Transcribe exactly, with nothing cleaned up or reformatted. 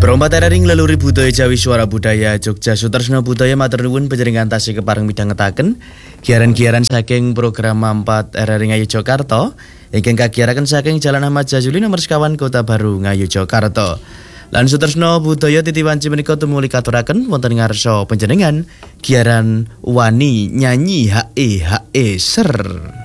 Perompat ring leluhur budaya Jawi Suara Budaya Jogja Sutresno Budaya matur nuwun panjenengan tasih kepareng midhangetaken giaran-giaran saking program Mampat ring Ngayogyakarta ingkang kagiaraken saking Jalan Ahmad Jazuli nomor sekawan Kota Baru Ngayogyakarta. Lan Sutresno Budaya titiwanci menika tumuli katuraken wonten ngarsa panjenengan giaran wani nyanyi H E H E ser.